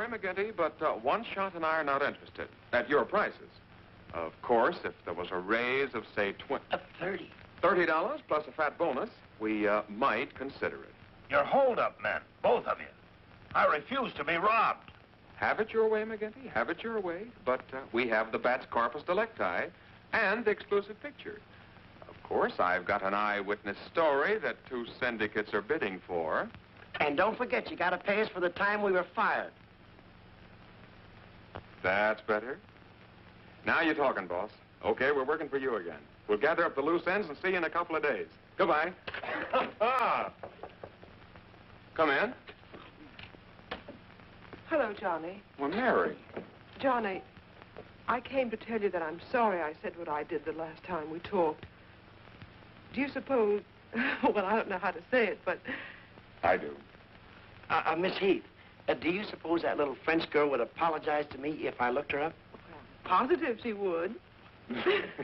sorry, McGinty, but One Shot and I are not interested at your prices. Of course, if there was a raise of, say, $30 plus a fat bonus, we might consider it. You're hold-up men, both of you. I refuse to be robbed. Have it your way, McGinty. Have it your way. But we have the Bats Corpus Delicti and the exclusive picture. Of course, I've got an eyewitness story that 2 syndicates are bidding for. And don't forget, you gotta pay us for the time we were fired. That's better. Now you're talking, boss. Okay, we're working for you again. We'll gather up the loose ends and see you in a couple of days. Goodbye. Come in. Hello, Johnny. Well, Mary. Johnny, I came to tell you that I'm sorry I said what I did the last time we talked. Do you suppose... well, I don't know how to say it, but... I do. Miss Heath, do you suppose that little French girl would apologize to me if I looked her up? Positive she would.